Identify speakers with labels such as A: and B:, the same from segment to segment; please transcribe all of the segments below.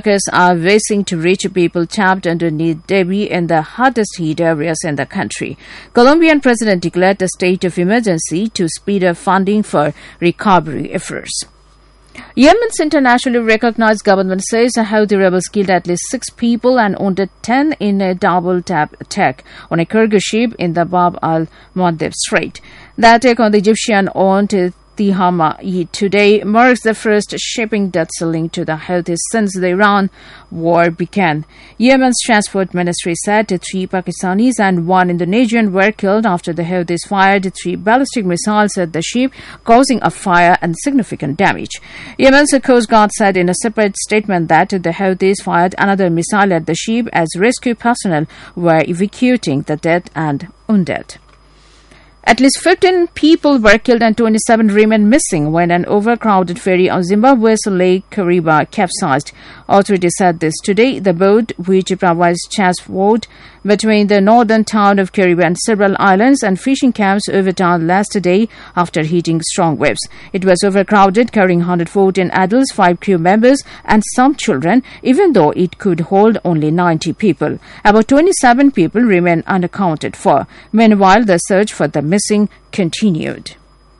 A: Workers are racing to reach people trapped underneath debris in the hardest hit areas in the country. Colombian president declared a state of emergency to speed up funding for recovery efforts. Yemen's internationally recognized government says the Houthi rebels killed at least 6 people and wounded 10 in a double-tap attack on a cargo ship in the Bab al-Mandeb Strait. The attack on the Egyptian-owned Tihama today marks the first shipping that's linked to the Houthis since the Iran war began. Yemen's transport ministry said 3 Pakistanis and 1 Indonesian were killed after the Houthis fired 3 ballistic missiles at the ship, causing a fire and significant damage. Yemen's Coast Guard said in a separate statement that the Houthis fired another missile at the ship as rescue personnel were evacuating the dead and wounded. At least 15 people were killed and 27 remain missing when an overcrowded ferry on Zimbabwe's Lake Kariba capsized. Authorities said this today. The boat, which provides transport between the northern town of Kariba and several islands and fishing camps, overturned last day after hitting strong waves. It was overcrowded, carrying 114 adults, 5 crew members, and some children, even though it could hold only 90 people. About 27 people remain unaccounted for. Meanwhile, the search for the missing continued.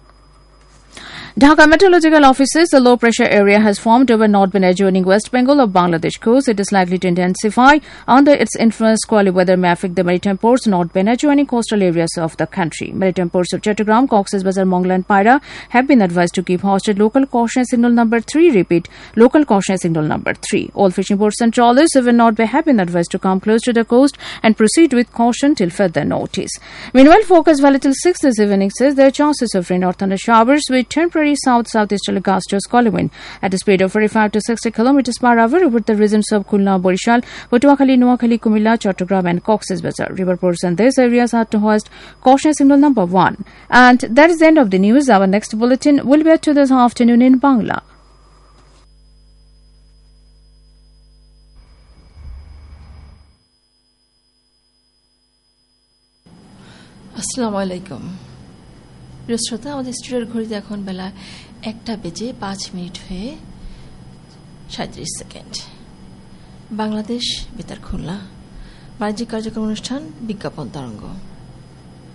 A: Dhaka Meteorological Office says the low-pressure area has formed over northern adjoining West Bengal of Bangladesh coast. It is likely to intensify. Under its influence, squally weather may affect the maritime ports northern adjoining coastal areas of the country. Maritime ports of Chattogram, Cox's Bazar, Mongla and Paira have been advised to keep hosted local caution signal number 3. Repeat, local caution signal number 3. All fishing ports and trawlers over North Bay have been advised to come close to the coast and proceed with caution till further notice. Meanwhile, forecast value till 6 this evening says there are chances of rain or thunder showers with temporary south-southeasterly gusts to Scotland at a speed of 45 to 60 km per hour over the regions of Khulna, Borishal, Patuakhali, Noakhali, Kumilla, Chattogram and Cox's Bazar. River ports in these areas are to hoist caution signal number 1. And that is the end of the news. Our next bulletin will be at 2 this afternoon in Bangla.
B: আসসালামু আলাইকুম প্রিয় শ্রোতা আমাদের স্টুডিওর ঘড়িতে এখন বেলা 1টা বেজে 5 minute হয়ে 37 সেকেন্ড বাংলাদেশ বেতার খুলনা বাণিজ্যিক কার্যক্রম অনুষ্ঠান বিজ্ঞাপন তরঙ্গ